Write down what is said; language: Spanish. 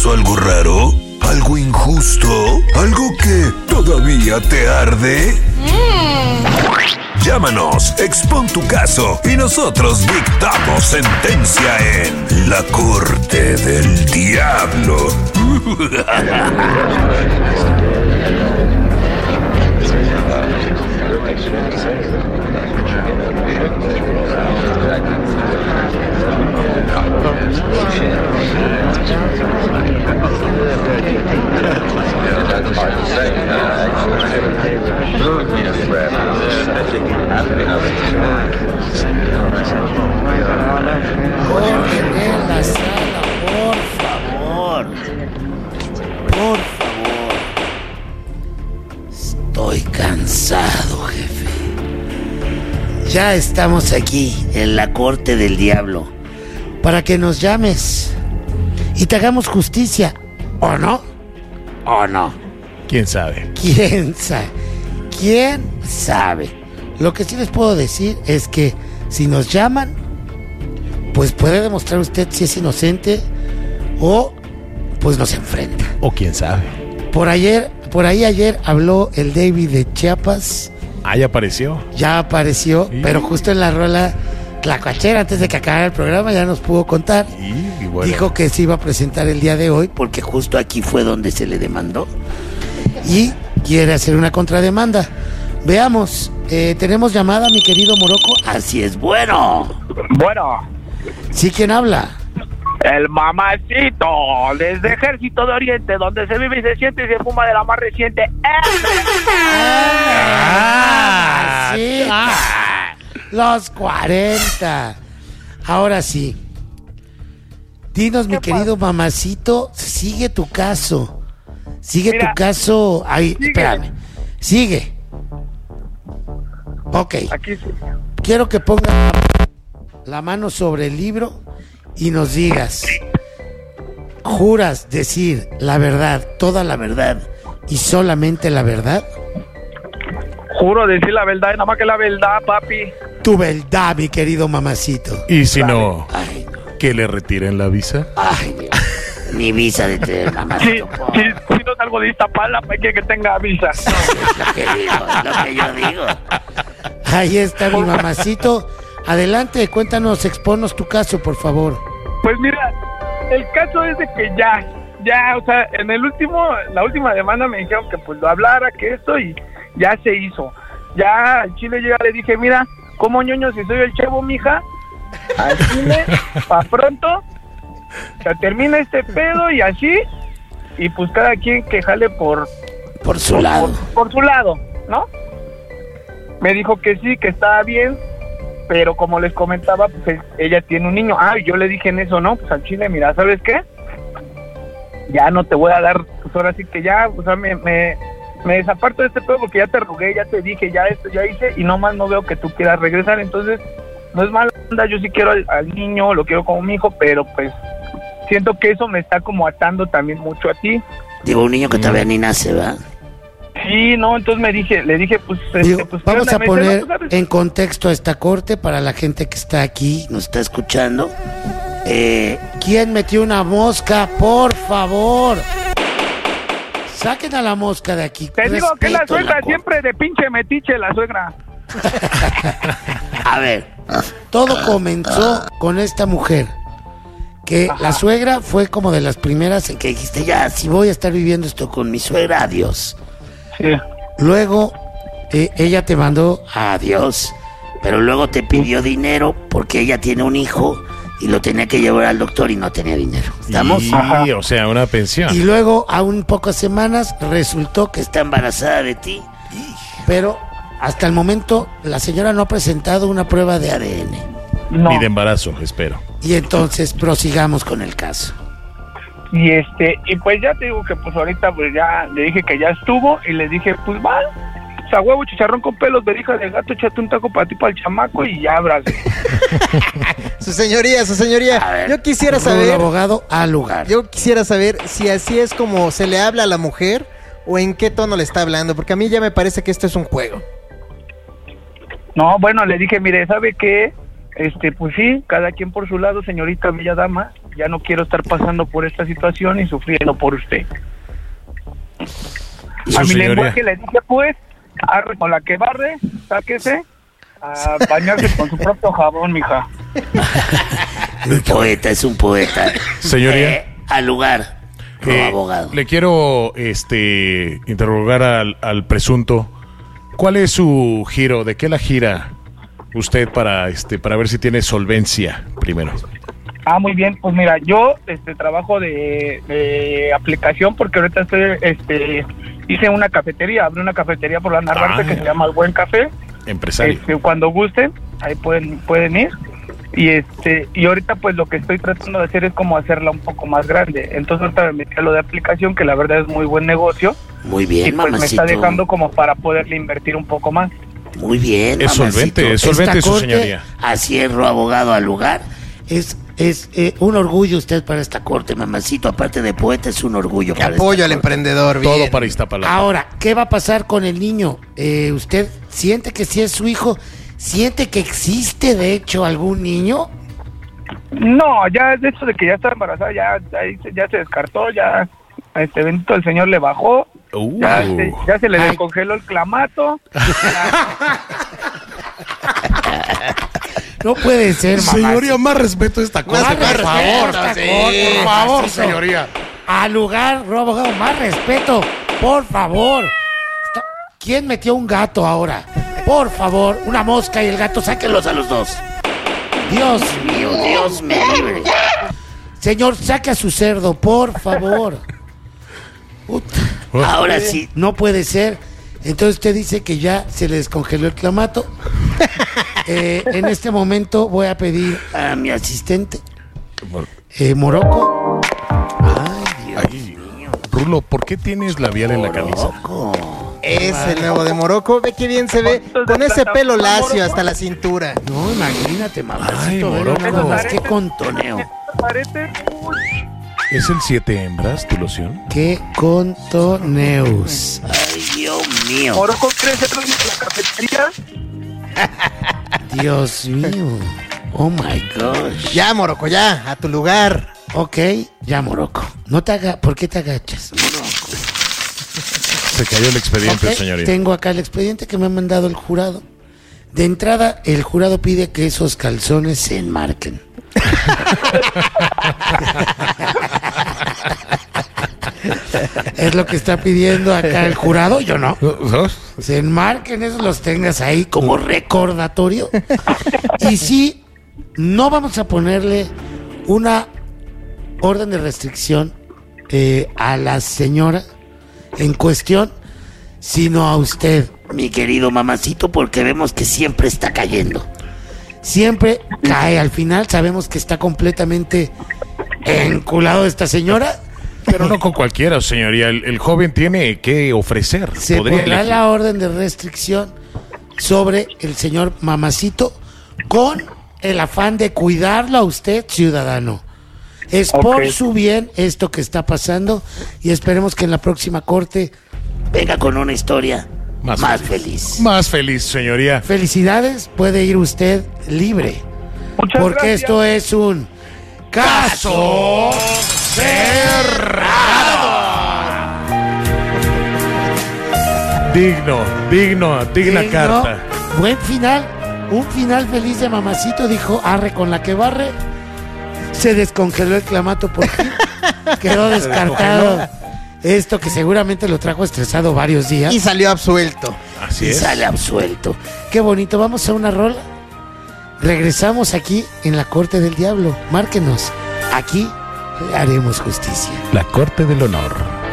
pasó algo raro? ¿Algo injusto? ¿Algo que todavía te arde? Llámanos, expón tu caso y nosotros dictamos sentencia en La Corte del Diablo. Jorge en la sala, por favor. Por favor. Estoy cansado, jefe. Ya estamos aquí, en la Corte del Diablo, para que nos llames y te hagamos justicia. ¿O no? ¿O no? ¿Quién sabe? ¿Quién sabe? ¿Quién sabe? Lo que sí les puedo decir es que si nos llaman, pues puede demostrar usted si es inocente o pues nos enfrenta. O quién sabe. Por ahí ayer habló el David de Chiapas. Ah, ya apareció. Ya apareció, Sí. pero justo en la rola Tlacuachera, antes de que acabara el programa, ya nos pudo contar. Y bueno. Dijo que se iba a presentar el día de hoy, porque justo aquí fue donde se le demandó. Y quiere hacer una contrademanda. Veamos, tenemos llamada, mi querido Morocco. Así es, bueno. Bueno, ¿Sí, quién habla? el mamacito, desde Ejército de Oriente, donde se vive y se siente y se fuma de la más reciente. Sí. Los 40. Ahora sí. Dinos, mi querido mamacito, sigue tu caso. Sigue Mira, tu caso. Ahí, sigue. espérame. Sigue. Ok. Aquí sí. Quiero que pongas la mano sobre el libro y nos digas, ¿juras decir la verdad, toda la verdad y solamente la verdad? Juro decir la verdad, nada más que la verdad, papi. Tu verdad, mi querido mamacito. Y si no, Ay, no. que le retiren la visa. Ay, Dios. Ni visa de tener Si mamacito. si no salgo de Iztapalapa, hay que tenga visa. Es lo que digo, es lo que yo digo. Ahí está mi mamacito. Adelante, cuéntanos, exponos tu caso, por favor. Pues mira, el caso es de que ya, o sea, en la última demanda me dijeron que pues lo hablara, que esto, y ya se hizo. Ya al Chile yo ya le dije, mira, como ñoño si soy el Chevo, mija, al Chile, pa' pronto, se termina este pedo y así, y pues cada quien que jale por Su lado. por su lado, ¿no? Me dijo que sí, que estaba bien, pero como les comentaba, pues ella tiene un niño. Ah, y yo le dije en eso, no, pues al Chile, mira, ¿sabes qué? Ya no te voy a dar, pues ahora sí que ya, o sea, me desaparto de este pedo porque ya te rogué, ya te dije, ya esto, ya hice, y nomás no veo que tú quieras regresar, entonces, no es mala onda, yo sí quiero al niño, lo quiero como mi hijo, pero pues, siento que eso me está como atando también mucho a ti. Digo, un niño que todavía ni nace, ¿verdad? Sí, no, entonces le dije, pues, Digo, pues vamos a ¿qué onda? Me dice, poner no, pues, ¿sabes? en contexto a esta corte para la gente que está aquí, nos está escuchando. ¿Quién metió una mosca? Por favor. Saquen a la mosca de aquí. Te digo que la Respeto suegra corte. siempre de pinche metiche, la suegra. A ver, todo comenzó con esta mujer. Que la suegra fue como de las primeras en que dijiste, ya, si voy a estar viviendo esto con mi suegra, adiós. Sí. Luego, ella te mandó adiós, pero luego te pidió dinero porque ella tiene un hijo y lo tenía que llevar al doctor y no tenía dinero. ¿Estamos? Y, o sea, una pensión. Y luego, a un pocas semanas, resultó que está embarazada de ti. Pero hasta el momento, la señora no ha presentado una prueba de ADN. No. Ni de embarazo, espero. Y entonces prosigamos con el caso. Y y pues ya te digo que pues ahorita pues ya le dije que ya estuvo y le dije, pues va, o sea, huevo, chicharrón con pelos, verija de gato, échate un taco para ti, para el chamaco y ya abrace. Su señoría, A ver, yo quisiera el saber, abogado al lugar. yo quisiera saber si así es como se le habla a la mujer o en qué tono le está hablando, porque a mí ya me parece que esto es un juego. No, bueno, le dije, mire, ¿sabe qué? pues sí, cada quien por su lado, señorita bella dama. Ya no quiero estar pasando por esta situación y sufriendo por usted. Su A mi señoría. lenguaje le dije, pues, arre con la que barre, sáquese a bañarse con su propio jabón, mija. Un poeta, es un poeta. Señoría. Al lugar, abogado. Le quiero interrogar al presunto. ¿Cuál es su giro? ¿De qué la gira usted para ver si tiene solvencia primero? Ah, muy bien, pues mira, yo trabajo de aplicación porque ahorita hice una cafetería, abrí una cafetería por la Narvarte que se llama El Buen Café. Empresario. Cuando gusten, ahí pueden ir. Y ahorita pues lo que estoy tratando de hacer es como hacerla un poco más grande. Entonces ahorita me metí a lo de aplicación, que la verdad es muy buen negocio. Muy bien, y pues mamacito. me está dejando como para poderle invertir un poco más. Muy bien, Es mamacito. solvente Esta su corte, señoría. Así es, abogado al lugar. Es un orgullo usted para esta corte, mamacito. Aparte de poeta, es un orgullo para esta Apoyo al corte. emprendedor, bien. Todo para Iztapalapa. Ahora, ¿qué va a pasar con el niño? ¿Usted siente que sí es su hijo? ¿Siente que existe, de hecho, algún niño? No, ya de hecho de que ya está embarazada, ya se descartó, ya bendito el Señor le bajó, ya se le Ay. descongeló el clamato. No puede ser, mamá. Señoría, más respeto a esta Más corte, por respeto, favor. sí. Por favor, Mamacito. señoría. Al lugar, abogado, más respeto, por favor. ¿Quién metió un gato ahora? Por favor, una mosca y el gato, sáquenlos a los dos. Dios mío, Dios me libre. Señor, saque a su cerdo, por favor. Puta. Ahora sí, no puede ser. Entonces usted dice que ya se le descongeló el clamato. En este momento voy a pedir a mi asistente, Morocco. Ay, Dios mío. Rulo, ¿por qué tienes labial en la camisa? Morocco. Es el nuevo de Morocco. Ve que bien se ve. Con ese pelo lacio hasta la cintura. No, imagínate, mamacito. Ay, velo Morocco. nada más, qué contoneo. Parece, ¿Es el 7 hembras tu loción? Qué contoneus. Ay, Dios mío. Morocco crece en la cafetería. Dios mío. Oh my gosh. Ya, Morocco, ya. A tu lugar. Ok, ya, Morocco. No te haga, ¿por qué te agachas? Morocco. Se cayó el expediente, Ok, señoría. tengo acá el expediente que me ha mandado el jurado. De entrada, el jurado pide que esos calzones se enmarquen. Es lo que está pidiendo acá el jurado, yo no. Se enmarquen, esos los tengas ahí como recordatorio. Y sí, no vamos a ponerle una orden de restricción a la señora en cuestión, sino a usted, mi querido mamacito, porque vemos que siempre está cayendo. Siempre cae al final, sabemos que está completamente enculado esta señora. Pero no con cualquiera, señoría. El joven tiene que ofrecer. Se Podría pondrá elegir. la orden de restricción sobre el señor mamacito con el afán de cuidarlo a usted, ciudadano. Es por Ok. su bien esto que está pasando y esperemos que en la próxima corte venga con una historia más feliz. Más feliz, señoría. Felicidades, puede ir usted libre. Muchas Porque gracias. esto es un caso cerrado. Digna Digno, carta. Buen final, un final feliz de mamacito, dijo arre con la que barre. Se descongeló el clamato por fin. Quedó descartado. Esto que seguramente lo trajo estresado varios días. Y salió absuelto. Así Y es. sale absuelto. Qué bonito, vamos a una rola. Regresamos aquí en la Corte del Diablo. Márquenos. Aquí le haremos justicia. La Corte del Honor.